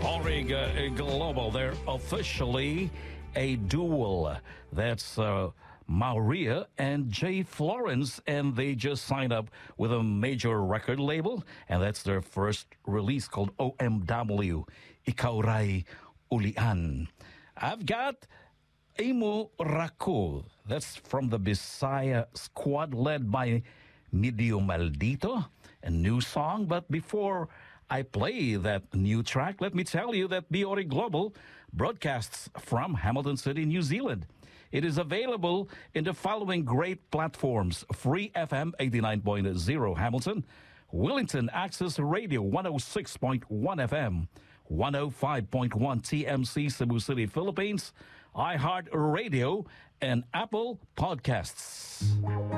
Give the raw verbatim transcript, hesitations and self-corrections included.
Orig uh, Global, they're officially a duel. That's uh, Maria and Jay Florence, and they just signed up with a major record label, and that's their first release called O M W, Ikaw Ray Ulian. I've got Emu Raku. That's from the Bisaya squad led by Medio Maldito, a new song. But before I play that new track, let me tell you that B O R Global broadcasts from Hamilton City, New Zealand. It is available in the following great platforms: Free F M eighty-nine point zero Hamilton, Wellington Access Radio one oh six point one F M, one oh five point one T M C Cebu City, Philippines, iHeart Radio, and Apple Podcasts.